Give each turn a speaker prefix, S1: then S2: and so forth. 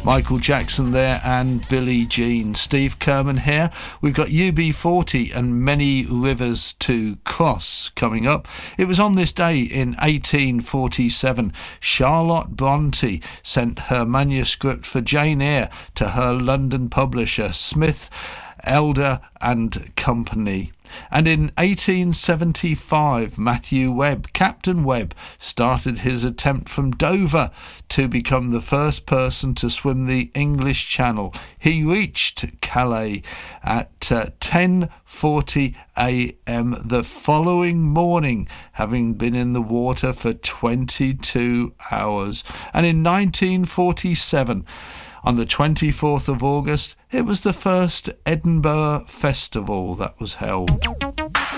S1: Michael Jackson there and Billie Jean. Steve Kerman here. We've got UB40 and Many Rivers to Cross coming up. It was on this day in 1847 Charlotte Bronte sent her manuscript for Jane Eyre to her London publisher Smith, Elder and Company. And in 1875, Matthew Webb, Captain Webb, started his attempt from Dover to become the first person to swim the English Channel. He reached Calais at 10:40 a.m. the following morning, having been in the water for 22 hours. And in 1947, on the 24th of August, it was the first Edinburgh Festival that was held.